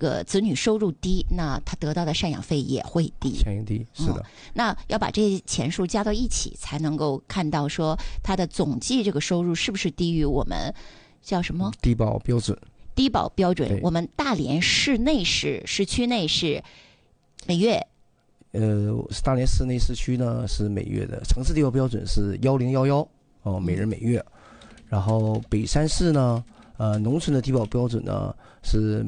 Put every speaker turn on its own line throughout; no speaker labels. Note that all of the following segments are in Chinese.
个子女收入低，那他得到的赡养费也会低。
赡养低，是的。
那要把这些钱数加到一起，才能够看到说他的总计这个收入是不是低于我们叫什么
低保标准。
低保标准，我们大连市内市区内是每月。
大连市内市区呢是每月的，城市低保标准是1011每人每月。然后北山市呢，农村的低保标准呢是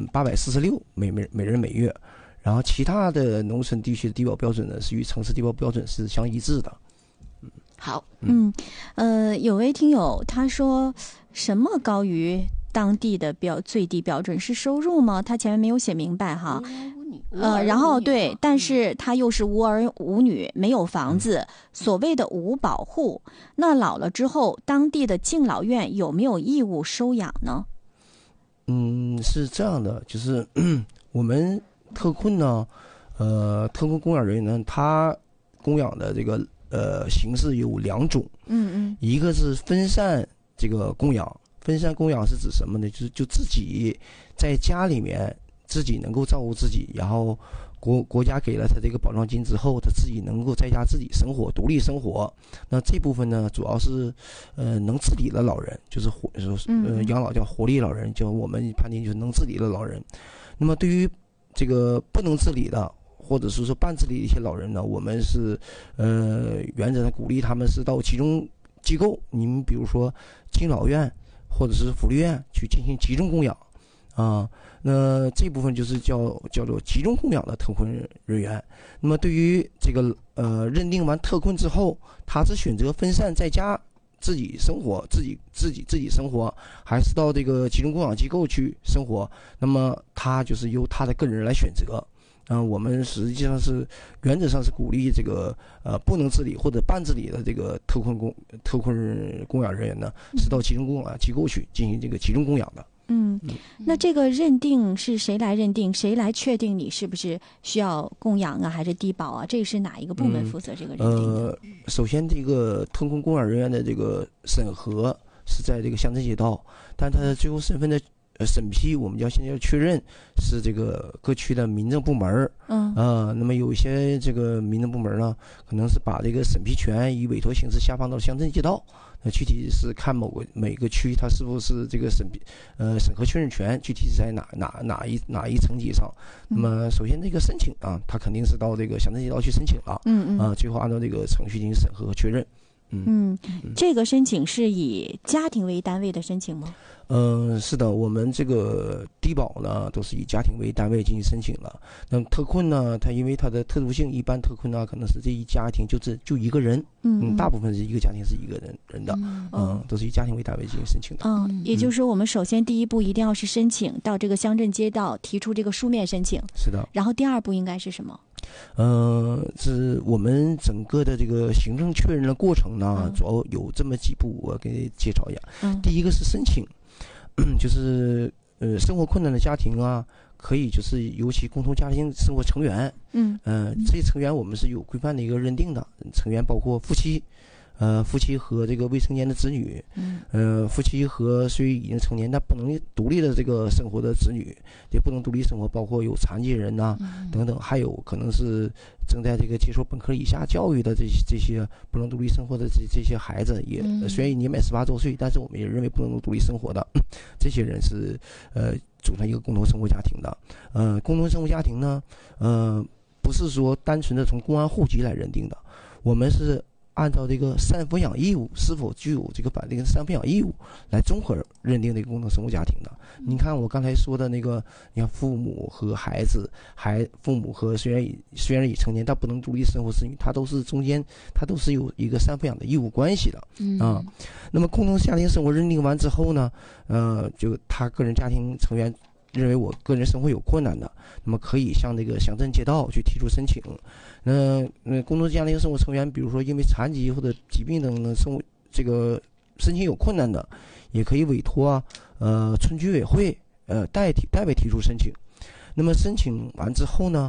846每人每月。然后其他的农村地区的低保标准呢是与城市低保标准是相一致的。
好，
有位听友他说，什么高于当地的最低标准是收入吗？他前面没有写明白哈。然后对，但是他又是无儿无女，没有房子，所谓的无保户。那老了之后，当地的敬老院有没有义务收养呢？
是这样的，就是我们特困呢，特困供养人员呢，他供养的这个形式有2种。一个是分散这个供养，分散供养是指什么呢？就自己在家里面。自己能够照顾自己，然后国家给了他这个保障金之后，他自己能够在家自己生活，独立生活。那这部分呢，主要是能自理的老人，就是养老叫活力老人，就我们判定就是能自理的老人。那么对于这个不能自理的，或者是说半自理的一些老人呢，我们是原则上鼓励他们是到集中机构，你们比如说敬老院或者是福利院去进行集中供养。那这部分就是叫做集中供养的特困人员。那么对于这个认定完特困之后，他是选择分散在家自己生活，自己生活，还是到这个集中供养机构去生活，那么他就是由他的个人来选择。我们实际上是原则上是鼓励这个不能自理或者半自理的这个特困供养人员呢，是到集中供养机构去进行这个集中供养的。
那这个认定是谁来认定？谁来确定你是不是需要供养啊，还是低保啊？这个是哪一个部门负责这个认定的？
首先，这个特困供养人员的这个审核是在这个乡镇街道，但他的最后身份的审批，我们现在要确认是这个各区的民政部门。那么有一些这个民政部门呢，可能是把这个审批权以委托形式下放到乡镇街道。具体是看每个区它是不是这个审核确认权具体是在哪一层级上。那么首先这个申请它肯定是到这个乡镇街道去申请了。最后按照这个程序进行审核和确认。
这个申请是以家庭为单位的申请吗？
是的，我们这个低保呢都是以家庭为单位进行申请了。那么特困呢，它因为它的特殊性，一般特困呢可能是这一家庭就一个人。大部分是一个家庭是一个人的。都是以家庭为单位进行申请的。
也就是说，我们首先第一步一定要是申请到这个乡镇街道提出这个书面申请。
是的。
然后第二步应该是什么？
是我们整个的这个行政确认的过程呢，主要有这么几步，我给你介绍一下。第一个是申请，就是生活困难的家庭啊，可以就是由其共同家庭生活成员。这些成员我们是有规范的一个认定的，成员包括夫妻。夫妻和这个未成年的子女。夫妻和虽已经成年但不能独立的这个生活的子女，也不能独立生活，包括有残疾人等等，还有可能是正在这个接受本科以下教育的这些不能独立生活的这些孩子，也虽然年满18周岁，但是我们也认为不能独立生活的这些人是组成一个共同生活家庭的。共同生活家庭呢，不是说单纯的从公安户籍来认定的，我们是按照这个赡抚养义务是否具有这个法定赡抚养义务来综合认定这个共同生活家庭的。你看我刚才说的那个，你看父母和孩子，父母和虽然已成年但不能独立生活子女，他都是中间他都是有一个赡抚养的义务关系的。那么共同家庭生活认定完之后呢，就他个人家庭成员认为我个人生活有困难的，那么可以向这个乡镇街道去提出申请。共同家庭生活成员，比如说因为残疾或者疾病等的生活这个申请有困难的，也可以委托村居委会代为提出申请。那么申请完之后呢，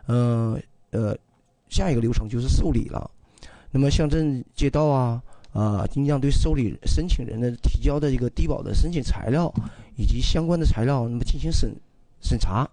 下一个流程就是受理了。那么乡镇街道应当对受理申请人的提交的这个低保的申请材料以及相关的材料，那么进行审查。